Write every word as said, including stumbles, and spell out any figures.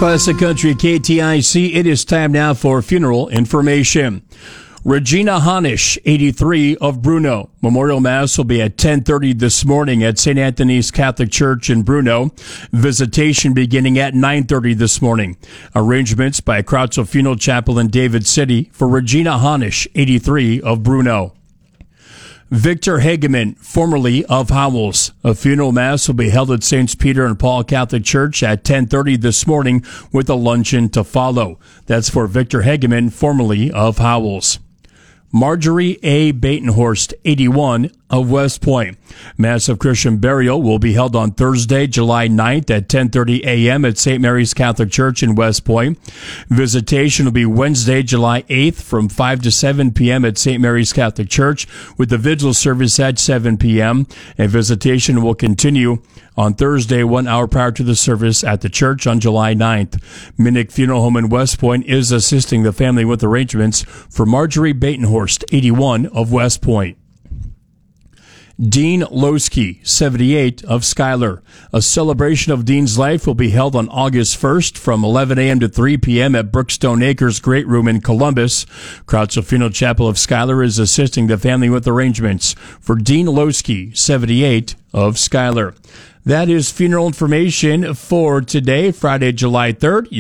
Classic Country K T I C. It is time now for funeral information. Regina Hanisch, eighty-three, of Bruno. Memorial Mass will be at ten thirty this morning at Saint Anthony's Catholic Church in Bruno. Visitation beginning at nine thirty this morning. Arrangements by Krautzel Funeral Chapel in David City for Regina Hanisch, eighty-three, of Bruno. Victor Hageman, formerly of Howells. A funeral mass will be held at Saints Peter and Paul Catholic Church at ten thirty this morning with a luncheon to follow. That's for Victor Hageman, formerly of Howells. Marjorie A. Batenhorst, eighty-one, of West Point. Mass of Christian burial will be held on Thursday, July ninth at ten thirty a.m. at Saint Mary's Catholic Church in West Point. Visitation will be Wednesday, July eighth from five to seven p.m. at Saint Mary's Catholic Church with the vigil service at seven p.m. And visitation will continue on Thursday, one hour prior to the service at the church on July ninth. Minnick Funeral Home in West Point is assisting the family with arrangements for Marjorie Batenhorst, eighty-one, of West Point. Dean Losky, seventy-eight, of Schuyler. A celebration of Dean's life will be held on August first from eleven a.m. to three p.m. at Brookstone Acres Great Room in Columbus. Krautzel Funeral Chapel of Schuyler is assisting the family with arrangements for Dean Losky, seventy-eight, of Schuyler. That is funeral information for today, Friday, July third.